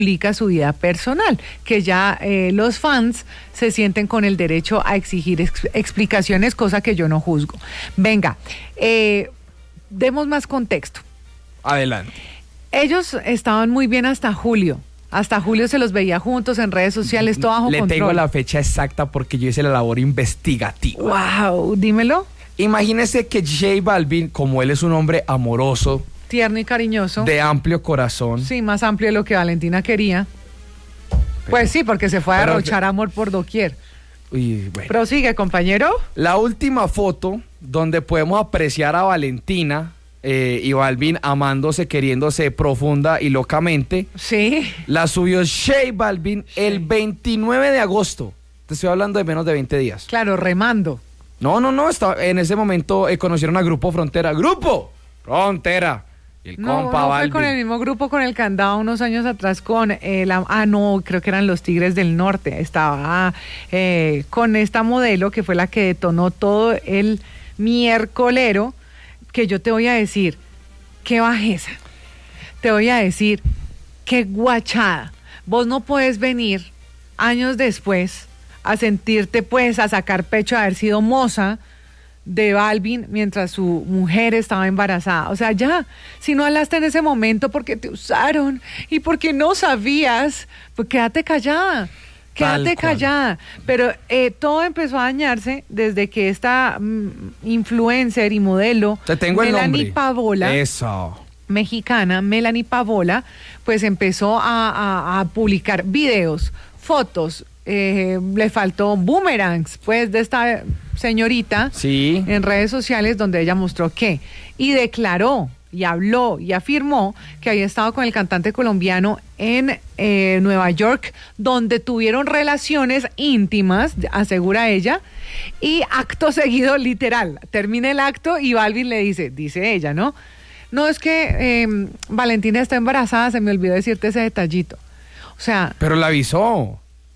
explica su vida personal, que ya los fans se sienten con el derecho a exigir explicaciones, cosa que yo no juzgo. Venga, demos más contexto. Adelante. Ellos estaban muy bien hasta julio. Hasta julio se los veía juntos en redes sociales, todo bajo control. Le tengo la fecha exacta porque yo hice la labor investigativa. Wow, dímelo. Imagínese que J Balvin, como él es un hombre amoroso, tierno y cariñoso, de amplio corazón. Sí, más amplio de lo que Valentina quería. Pues sí, porque se fue a derrochar amor por doquier. Uy, bueno. Prosigue, compañero. La última foto donde podemos apreciar a Valentina y Balvin amándose, queriéndose profunda y locamente. Sí. La subió J Balvin el 29 de agosto. Te estoy hablando de menos de 20 días. Claro, remando. No, en ese momento conocieron a Grupo Frontera. ¡Grupo Frontera! Y el compa Balvin. Fue con el mismo grupo con el que andaba unos años atrás con creo que eran los Tigres del Norte. Estaba con esta modelo que fue la que detonó todo el miércolero, que yo te voy a decir, qué bajeza. Te voy a decir, qué guachada. Vos no puedes venir años después a sentirte, pues, a sacar pecho de haber sido moza de Balvin mientras su mujer estaba embarazada. O sea, ya, si no hablaste en ese momento porque te usaron y porque no sabías, pues quédate callada. Quédate callada. Pero todo empezó a dañarse desde que esta influencer y modelo Melanie Pavola, mexicana, Melanie Pavola, pues empezó a publicar videos, fotos, le faltó boomerangs, pues, de esta señorita en redes sociales, donde ella mostró y declaró y habló y afirmó que había estado con el cantante colombiano en Nueva York, donde tuvieron relaciones íntimas, asegura ella, y acto seguido, literal, termina el acto y Balvin le dice ella, ¿no? No, es que Valentina está embarazada, se me olvidó decirte ese detallito. O sea... Pero la avisó.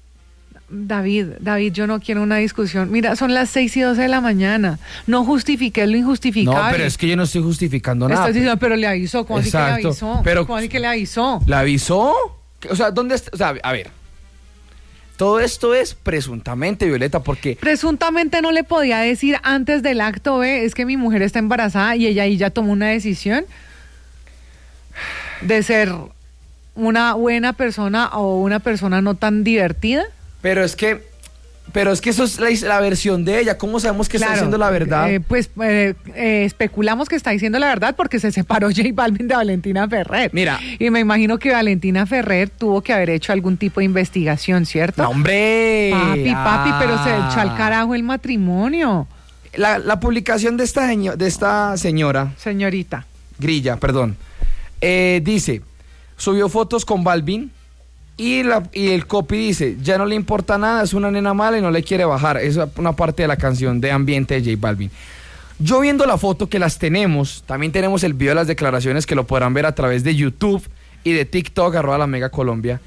David, yo no quiero una discusión. Mira, son las 6:12 de la mañana. No justifiques lo injustificable. No, pero es que yo no estoy justificando nada. Estás diciendo, pero le avisó. ¿Cómo así que le avisó? ¿Cómo así que le avisó? ¿La avisó? O sea, ¿dónde está? O sea, a ver. Todo esto es presuntamente, Violeta, porque... Presuntamente no le podía decir antes del acto, es que mi mujer está embarazada, y ella ahí ya tomó una decisión de ser una buena persona o una persona no tan divertida. Pero es que eso es la versión de ella. ¿Cómo sabemos que está diciendo la verdad? Especulamos que está diciendo la verdad porque se separó J Balvin de Valentina Ferrer. Mira. Y me imagino que Valentina Ferrer tuvo que haber hecho algún tipo de investigación, ¿cierto? ¡No, hombre! Papi, pero se echó al carajo el matrimonio. La publicación de esta señorita Grilla, perdón, dice, subió fotos con Balvin. Y el copy dice, ya no le importa nada, es una nena mala y no le quiere bajar. Es una parte de la canción de ambiente de J Balvin. Yo viendo la foto, que las tenemos, también tenemos el video de las declaraciones que lo podrán ver a través de YouTube y de TikTok, @LaMegaColombia.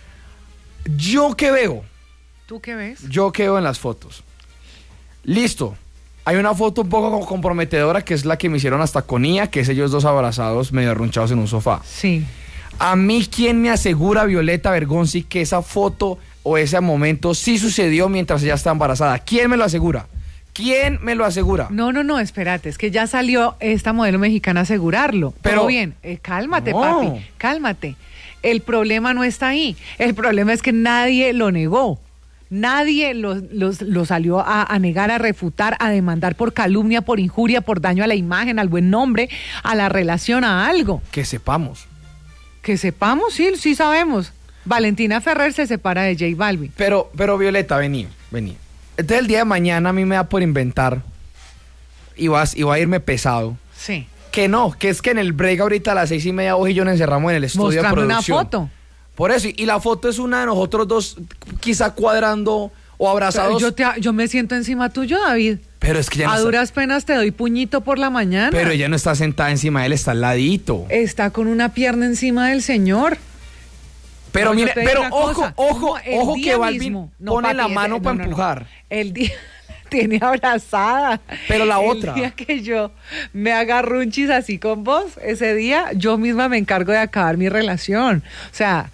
¿Yo qué veo? ¿Tú qué ves? Yo qué veo en las fotos. Listo. Hay una foto un poco comprometedora, que es la que me hicieron hasta con Nia, que es ellos dos abrazados, medio arrunchados en un sofá. Sí. A mí, ¿quién me asegura, Violeta Bergonzi, que esa foto o ese momento sí sucedió mientras ella está embarazada? ¿Quién me lo asegura? ¿Quién me lo asegura? No, espérate, es que ya salió esta modelo mexicana a asegurarlo. Pero bien, cálmate, papi, cálmate. El problema no está ahí. El problema es que nadie lo negó. Nadie lo salió a negar, a refutar, a demandar por calumnia, por injuria, por daño a la imagen, al buen nombre, a la relación, a algo. Que sepamos. Que sepamos, sí sabemos. Valentina Ferrer se separa de J Balvin. Pero Violeta, vení. Entonces el día de mañana a mí me da por inventar y va a irme pesado. Sí. Que es que en el break ahorita a las 6:30 vos y yo nos encerramos en el estudio de producción. Mostrame una foto. Por eso, y la foto es una de nosotros dos quizá cuadrando o abrazados. Yo me siento encima tuyo, David. Pero es que ya no a duras penas te doy puñito por la mañana. Pero ella no está sentada encima de él, está al ladito. Está con una pierna encima del señor. Pero mire, ojo que Balvin pone la mano para empujar. El día tiene abrazada. Pero la otra. El día que yo me haga runchis así con vos, ese día yo misma me encargo de acabar mi relación. O sea,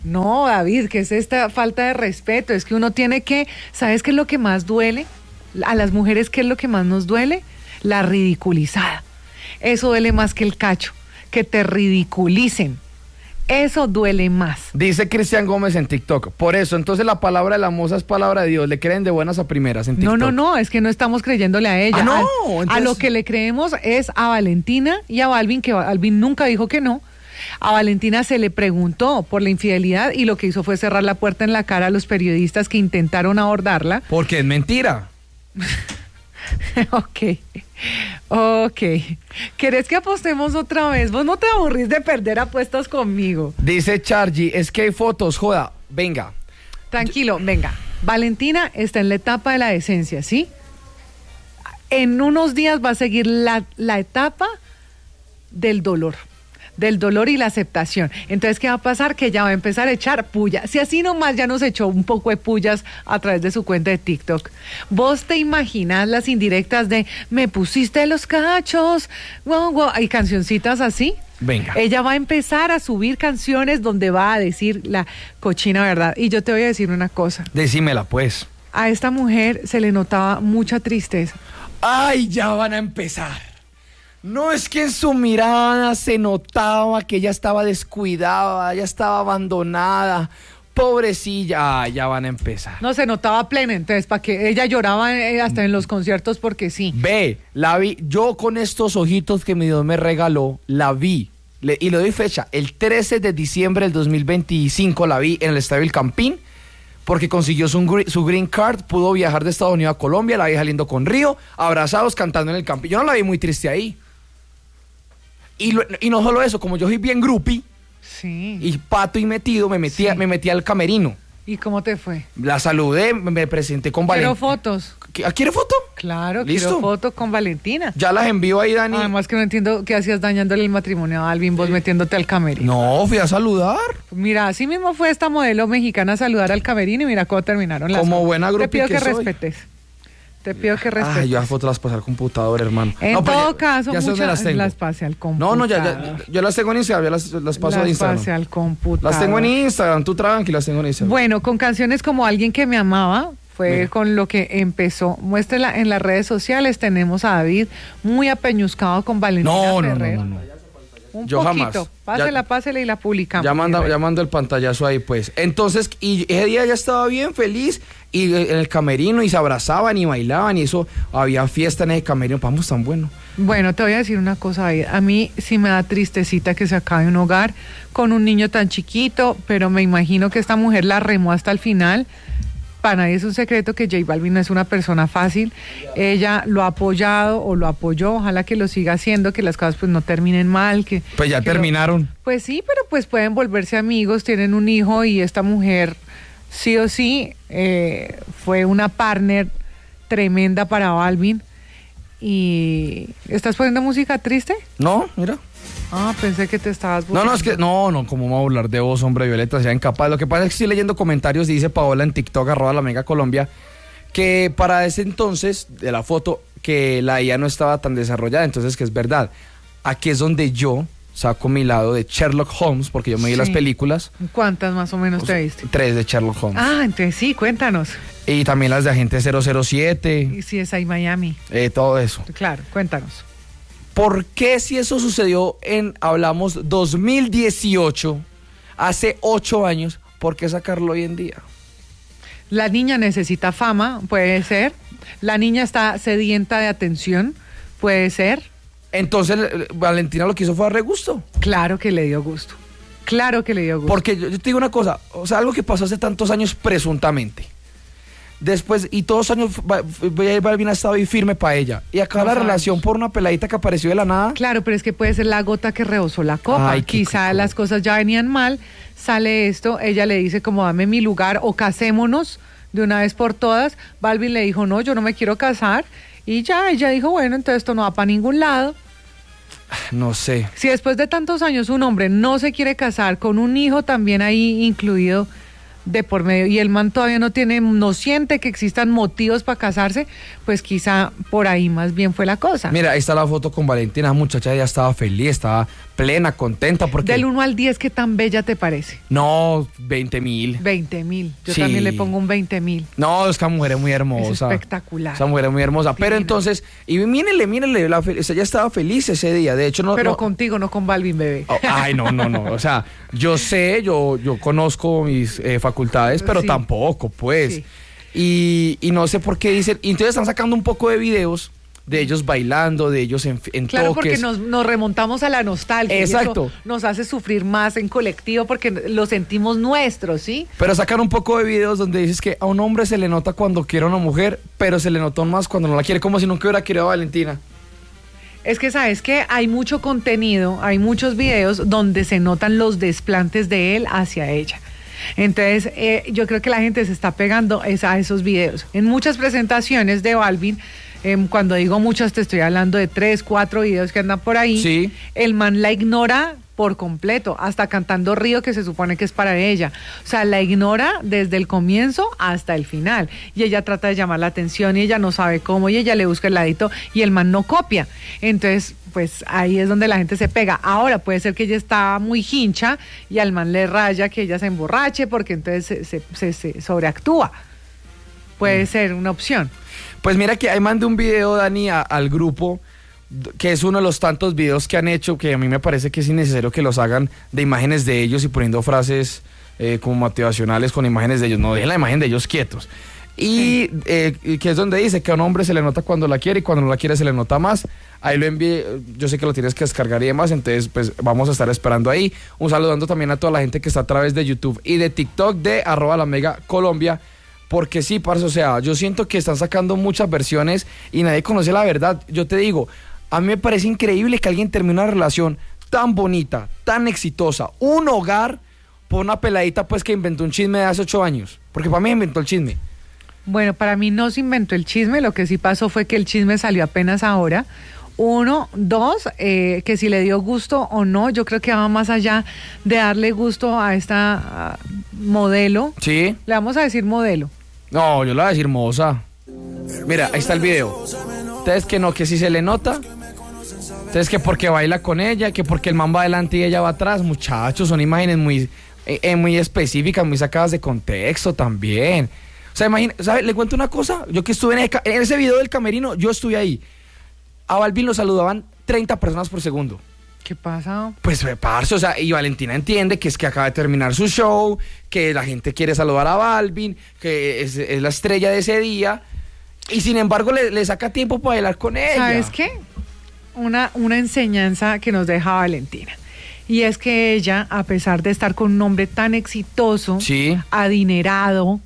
No, David, ¿qué es esta falta de respeto? Es que uno tiene que, ¿sabes qué es lo que más duele? A las mujeres, ¿qué es lo que más nos duele? La ridiculizada. Eso duele más que el cacho, que te ridiculicen. Eso duele más. Dice Cristian Gómez en TikTok. Por eso, entonces la palabra de la moza es palabra de Dios. Le creen de buenas a primeras en TikTok. No, es que no estamos creyéndole a ella. No, a lo que le creemos es a Valentina y a Balvin, que Balvin nunca dijo que no. A Valentina se le preguntó por la infidelidad y lo que hizo fue cerrar la puerta en la cara a los periodistas que intentaron abordarla. Porque es mentira. Ok. ¿Querés que apostemos otra vez? Vos no te aburrís de perder apuestas conmigo. Dice Chargy, es que hay fotos, joda, venga. Tranquilo, venga. Valentina está en la etapa de la decencia, ¿sí? En unos días va a seguir la etapa del dolor y la aceptación. Entonces, ¿qué va a pasar? Que ella va a empezar a echar puya. Si así nomás ya nos echó un poco de pullas a través de su cuenta de TikTok. ¿Vos te imaginas las indirectas de me pusiste los cachos? Wow, hay cancioncitas así. Venga. Ella va a empezar a subir canciones donde va a decir la cochina verdad. Y yo te voy a decir una cosa. Decímela, pues. A esta mujer se le notaba mucha tristeza. ¡Ay, ya van a empezar! No, es que en su mirada se notaba que ella estaba descuidada, ya estaba abandonada. Pobrecilla, ya van a empezar. No, se notaba plena, entonces, para que ella lloraba hasta en los conciertos porque sí. Ve, la vi, yo con estos ojitos que mi Dios me regaló, la vi. Y le doy fecha, el 13 de diciembre del 2025 la vi en el Estadio El Campín, porque consiguió su green card, pudo viajar de Estados Unidos a Colombia, la vi saliendo con Río, abrazados, cantando en el Campín. Yo no la vi muy triste ahí. Y no solo eso, como yo soy bien groupie, sí, y pato y metido, me metí al camerino. ¿Y cómo te fue? La saludé, me presenté con Valentina. ¿Quiero fotos? ¿Quiere foto? Claro, ¿Listo? quiero fotos con Valentina. Ya las envío ahí, Dani. Además que no entiendo qué hacías dañándole el matrimonio a Alvin, vos metiéndote al camerino. No, fui a saludar. Mira, así mismo fue esta modelo mexicana a saludar al camerino y mira cómo terminaron las Como cosas. buena groupie Te pido que soy. respetes. Te pido que respetes. Ay, yo las fotos las pasé al computador, hermano. En No, pero todo caso, ya sé dónde muchas tengo. las pasé al computador. No, yo las tengo en Instagram, ya las paso a Instagram. Las pasé al computador. Las tengo en Instagram, tú tranquila, las tengo en Instagram. Bueno, con canciones como Alguien que me amaba, fue Mira. con lo que empezó. Muéstrela en las redes sociales, tenemos a David muy apeñuscado con Valentina Ferrer. No. Un Yo poquito. jamás. Pásela y la publicamos. Ya mando el pantallazo ahí, pues. Entonces, y ese día ya estaba bien feliz, y en el camerino, y se abrazaban y bailaban, y eso, había fiesta en ese camerino, vamos, tan bueno. Bueno, te voy a decir una cosa, David. A mí sí me da tristecita que se acabe un hogar con un niño tan chiquito, pero me imagino que esta mujer la remó hasta el final. Para nadie es un secreto que J Balvin no es una persona fácil. Ella lo ha apoyado o lo apoyó. Ojalá que lo siga haciendo, que las cosas pues no terminen mal. Pues ya terminaron. Pues sí, pero pues pueden volverse amigos, tienen un hijo y esta mujer sí o sí fue una partner tremenda para Balvin. ¿Y estás poniendo música triste? No, mira. Ah, pensé que te estabas burlando. No, es que, no, ¿cómo me voy a burlar de vos, hombre, Violeta? Sea incapaz. Lo que pasa es que estoy leyendo comentarios, dice Paola en TikTok, @la Mega Colombia, que para ese entonces, de la foto, que la IA no estaba tan desarrollada, entonces que es verdad. Aquí es donde yo saco mi lado de Sherlock Holmes, porque yo me vi las películas. ¿Cuántas más o menos te viste? 3 de Sherlock Holmes. Ah, entonces sí, cuéntanos. Y también las de Agente 007, Y si es ahí Miami. todo eso. Claro, cuéntanos. ¿Por qué si eso sucedió hablamos 2018, hace 8 años, por qué sacarlo hoy en día? La niña necesita fama, puede ser. La niña está sedienta de atención, puede ser. Entonces, Valentina lo que hizo fue darle gusto. Claro que le dio gusto. Claro que le dio gusto. Porque yo te digo una cosa, o sea, algo que pasó hace tantos años presuntamente. Después, y todos los años, Balvin ha estado ahí firme para ella. Y acá la relación por una peladita que apareció de la nada. Claro, pero es que puede ser la gota que rebosó la copa. Ay, quizá las cosas ya venían mal, sale esto, ella le dice como dame mi lugar o casémonos de una vez por todas. Balvin le dijo no, yo no me quiero casar. Y ya, ella dijo bueno, entonces esto no va para ningún lado. No sé. Si después de tantos años un hombre no se quiere casar con un hijo también ahí incluido, de por medio y el man todavía no siente que existan motivos para casarse, pues quizá por ahí más bien fue la cosa. Mira, ahí está la foto con Valentina, la muchacha ya estaba feliz, estaba plena, contenta porque... Del 1 al 10, ¿qué tan bella te parece? No, 20.000. 20.000, yo Sí. también le pongo un 20.000. No, es que la mujer es muy hermosa. Es espectacular. Esa mujer es muy hermosa. Divina. Pero entonces, y mírele, ella estaba feliz ese día. De hecho, no. Pero no- contigo, no con Balvin, bebé. Oh, ay, no. O sea, yo sé, yo conozco mis facultades, pero Sí. tampoco, pues. Sí. Y no sé por qué dicen. Y entonces están sacando un poco de videos de ellos bailando, de ellos en Claro, porque toques. nos remontamos a la nostalgia. Exacto. Y eso nos hace sufrir más en colectivo porque lo sentimos nuestro, ¿sí? Pero sacan un poco de videos donde dices que a un hombre se le nota cuando quiere a una mujer, pero se le notó más cuando no la quiere, como si nunca hubiera querido a Valentina. Es que sabes que hay mucho contenido, hay muchos videos donde se notan los desplantes de él hacia ella. Entonces, yo creo que la gente se está pegando a esos videos. En muchas presentaciones de Balvin, cuando digo muchas, te estoy hablando de 3, 4 videos que andan por ahí. Sí. El man la ignora por completo, hasta cantando Río, que se supone que es para ella. O sea, la ignora desde el comienzo hasta el final. Y ella trata de llamar la atención y ella no sabe cómo y ella le busca el ladito y el man no copia. Entonces, pues ahí es donde la gente se pega. Ahora puede ser que ella está muy hincha y al man le raya que ella se emborrache porque entonces se sobreactúa. Puede ser una opción. Pues mira que ahí mandé un video, Dani, al grupo, que es uno de los tantos videos que han hecho, que a mí me parece que es innecesario que los hagan de imágenes de ellos y poniendo frases como motivacionales con imágenes de ellos. No, dejen la imagen de ellos quietos. Y que es donde dice que a un hombre se le nota cuando la quiere y cuando no la quiere se le nota más. Ahí lo envié, yo sé que lo tienes que descargar y demás, entonces pues vamos a estar esperando ahí. Un saludando también a toda la gente que está a través de YouTube y de TikTok de @LaMegaColombia. Porque sí, parce, o sea, yo siento que están sacando muchas versiones y nadie conoce la verdad. Yo te digo, a mí me parece increíble que alguien termine una relación tan bonita, tan exitosa, un hogar, por una peladita pues que inventó un chisme de hace 8 años. Porque para mí inventó el chisme. Bueno, para mí no se inventó el chisme, lo que sí pasó fue que el chisme salió apenas ahora. 1, 2, que si le dio gusto o no, yo creo que va más allá de darle gusto a esta modelo. ¿Sí? Le vamos a decir modelo. No, yo le voy a decir moza. Mira, ahí está el video. Entonces que no, que si se le nota. Entonces que porque baila con ella, que porque el man va adelante y ella va atrás. Muchachos, son imágenes muy específicas, muy sacadas de contexto también. O sea, imagínate, ¿sabes? Le cuento una cosa. Yo que estuve en ese video del camerino, yo estuve ahí. A Balvin lo saludaban 30 personas por segundo. ¿Qué pasa? Pues, parce, o sea, y Valentina entiende que es que acaba de terminar su show, que la gente quiere saludar a Balvin, que es la estrella de ese día, y sin embargo le saca tiempo para bailar con ella. ¿Sabes qué? Una enseñanza que nos deja Valentina. Y es que ella, a pesar de estar con un hombre tan exitoso, Sí. adinerado,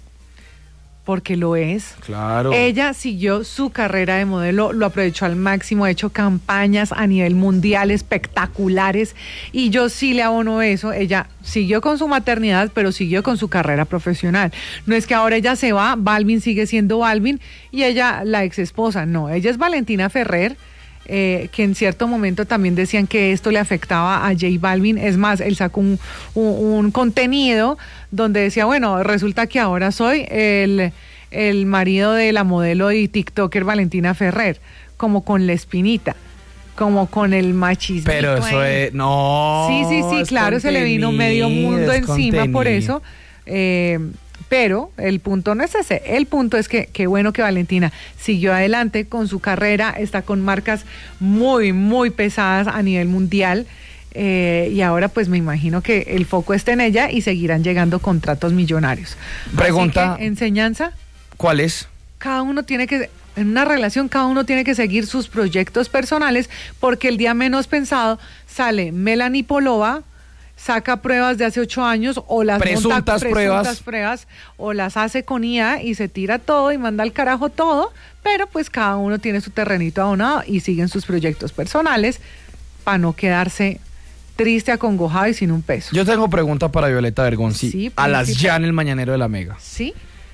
porque lo es. Claro. Ella siguió su carrera de modelo, lo aprovechó al máximo, ha hecho campañas a nivel mundial espectaculares y yo sí le abono eso. Ella siguió con su maternidad, pero siguió con su carrera profesional. No es que ahora ella se va, Balvin sigue siendo Balvin y ella la ex esposa. No, ella es Valentina Ferrer. Que en cierto momento también decían que esto le afectaba a J Balvin. Es más, él sacó un contenido donde decía, bueno, resulta que ahora soy el marido de la modelo y tiktoker Valentina Ferrer, como con la espinita, como con el machismo. Pero eso es... No. Sí, es claro, se le vino medio mundo es encima por contenido. eso. Pero el punto no es ese, el punto es que qué bueno que Valentina siguió adelante con su carrera, está con marcas muy, muy pesadas a nivel mundial y ahora pues me imagino que el foco está en ella y seguirán llegando contratos millonarios. Pregunta. Así que, enseñanza, ¿Cuál es? cada uno tiene que, en una relación cada uno tiene que seguir sus proyectos personales porque el día menos pensado sale Melanie Polova, saca pruebas de hace 8 años o las Presuntas pruebas. pruebas o las hace con IA y se tira todo y manda al carajo todo, pero pues cada uno tiene su terrenito abonado y siguen sus proyectos personales para no quedarse triste, acongojado y sin un peso. Yo tengo pregunta para Violeta Bergonzi. Sí, a las príncipe. ya en el Mañanero de la Mega. ¿Sí?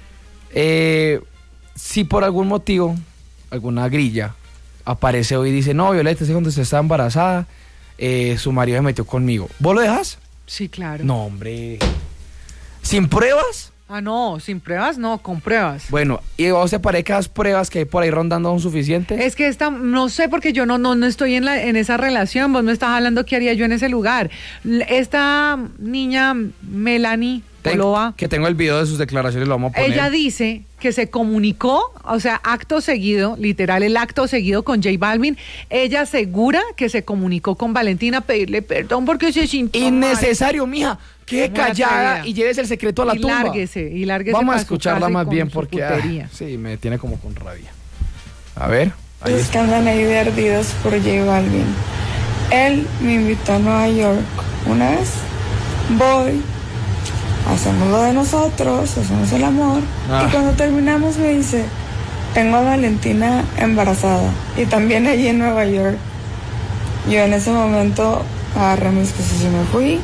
Si por algún motivo, alguna grilla, aparece hoy y dice, no, Violeta, es cuando usted está embarazada, su marido se metió conmigo. ¿Vos lo dejas? Sí, claro. No, hombre. ¿Sin pruebas? Ah, no, sin pruebas, no, con pruebas. Bueno, ¿y vos te parece que las pruebas que hay por ahí rondando son suficientes? Es que no sé, porque yo no estoy en esa relación, vos me estás hablando qué haría yo en ese lugar. Esta niña, Melanie Polova, que tengo el video de sus declaraciones, lo vamos a poner. ella dice que se comunicó, o sea, acto seguido, literal, el acto seguido con J Balvin. Ella asegura que se comunicó con Valentina a pedirle perdón porque se sintió innecesario, mija. Quede Muy callada atrevida. y lleves el secreto a la tumba. Y lárguese. Vamos a pa' su escucharla casa y más con bien su porque putería. sí, me tiene como con rabia. A ver. Ahí Los que andan ahí de ardidos por J Balvin. Él me invitó a Nueva York una vez. Voy, hacemos lo de nosotros, hacemos el amor. Ah. Y cuando terminamos me dice, tengo a Valentina embarazada. Y también allí en Nueva York. Yo en ese momento agarré mis cosas y me fui.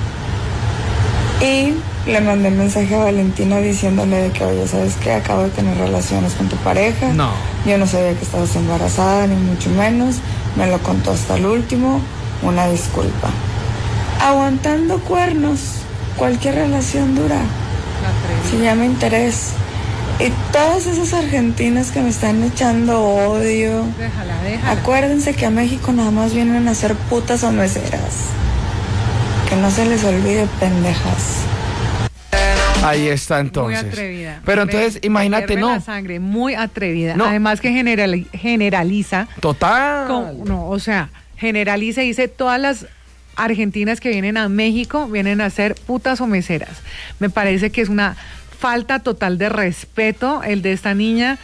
Y le mandé un mensaje a Valentina diciéndole de que, oye, ¿sabes qué? Acabo de tener relaciones con tu pareja. No. Yo no sabía que estabas embarazada, ni mucho menos. Me lo contó hasta el último. Una disculpa. Aguantando cuernos, cualquier relación dura. Se llama interés. Y todas esas argentinas que me están echando odio, Déjala. acuérdense que a México nada más vienen a ser putas o meseras. Que no se les olvide, pendejas. Ahí está entonces. Muy atrevida. Pero entonces, imagínate, hierve no. la sangre, muy atrevida. No. Además que generaliza. Total. O sea, generaliza y dice todas las argentinas que vienen a México vienen a ser putas o meseras. Me parece que es una falta total de respeto el de esta niña.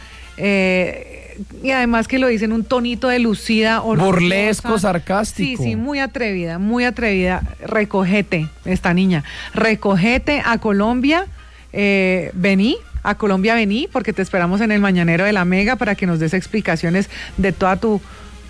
Y además que lo dice en un tonito de lucida, orgullosa. Burlesco, sarcástico. Sí, muy atrevida, muy atrevida. Recogete, esta niña. Recogete a Colombia, vení, porque te esperamos en el Mañanero de la Mega para que nos des explicaciones de toda tu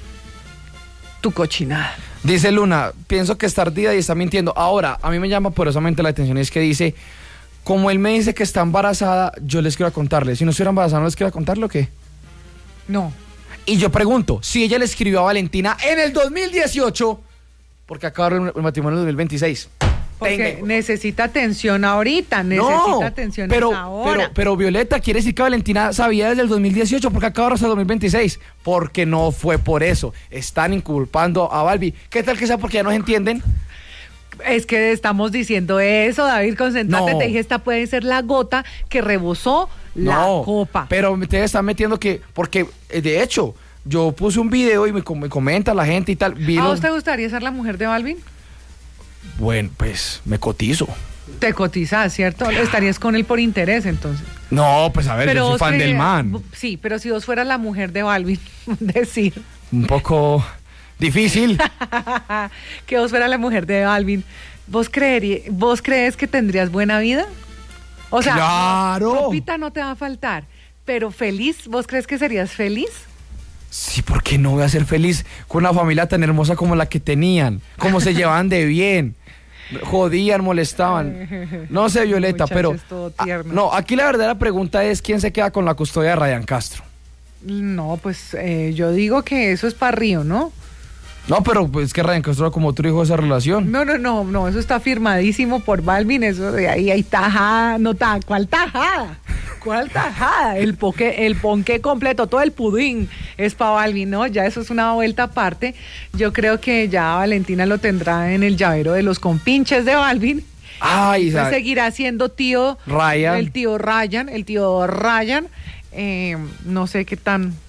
cochinada. Dice Luna, pienso que está ardida y está mintiendo. Ahora, a mí me llama poderosamente la atención y es que dice, como él me dice que está embarazada, yo les quiero contarle. Si no estuviera embarazada, ¿no les quiero contarle o qué? No. Y yo pregunto, si ella le escribió a Valentina en el 2018, porque acaba el matrimonio en el 2026. Porque necesita atención ahorita, necesita atención ahora. Pero Violeta, quiere decir que Valentina sabía desde el 2018, porque acaba hasta el 2026. Porque no fue por eso. Están inculpando a Balbi. ¿Qué tal que sea porque ya no se entienden? Es que estamos diciendo eso, David, concéntrate. No. Te dije, esta puede ser la gota que rebosó la copa. Pero ustedes están metiendo que, porque de hecho, yo puse un video y me comenta la gente y tal. ¿A vos te gustaría ser la mujer de Balvin? Bueno, pues me cotizo. Te cotizas, ¿cierto? Estarías con él por interés, entonces. No, pues a ver, yo soy fan del man. Sí, pero si vos fueras la mujer de Balvin, decir. Un poco difícil. Que vos fueras la mujer de Balvin, ¿vos crees que tendrías buena vida? O sea, ¡claro! ropita no te va a faltar, pero feliz, ¿vos crees que serías feliz? Sí, ¿por qué no voy a ser feliz con una familia tan hermosa como la que tenían? Cómo se llevaban de bien. Jodían, molestaban. No sé, Violeta, pero... no, aquí la verdadera pregunta es ¿quién se queda con la custodia de Ryan Castro? No, pues yo digo que eso es para Río, ¿no? No, pero pues, es que Ryan Castro era como tu hijo de esa relación. No, eso está firmadísimo por Balvin, eso de ahí hay tajada, ¿cuál tajada? ¿Cuál tajada? El ponqué completo, todo el pudín es para Balvin, ¿no? Ya eso es una vuelta aparte. Yo creo que ya Valentina lo tendrá en el llavero de los compinches de Balvin. Ay, pues seguirá siendo tío Ryan. El tío Ryan. No sé qué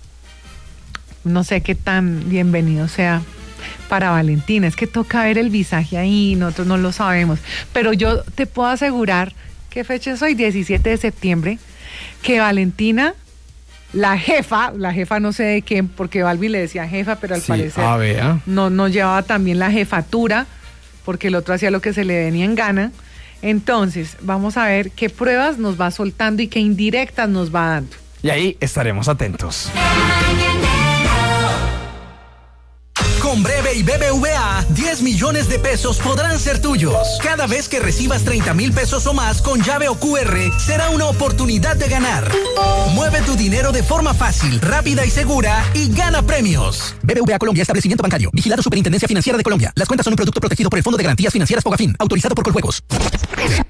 tan bienvenido sea para Valentina. Es que toca ver el visaje ahí, nosotros no lo sabemos. Pero yo te puedo asegurar, ¿qué fecha es hoy? 17 de septiembre, que Valentina, la jefa no sé de quién, porque Balvin le decía jefa, pero al parecer no llevaba también la jefatura, porque el otro hacía lo que se le venía en gana. Entonces, vamos a ver qué pruebas nos va soltando y qué indirectas nos va dando. Y ahí estaremos atentos. Con Breve y BBVA, 10 millones de pesos podrán ser tuyos. Cada vez que recibas 30,000 pesos o más con llave o QR, será una oportunidad de ganar. Mueve tu dinero de forma fácil, rápida y segura y gana premios. BBVA Colombia, establecimiento bancario. Vigilado Superintendencia Financiera de Colombia. Las cuentas son un producto protegido por el Fondo de Garantías Financieras Fogafín, autorizado por Coljuegos.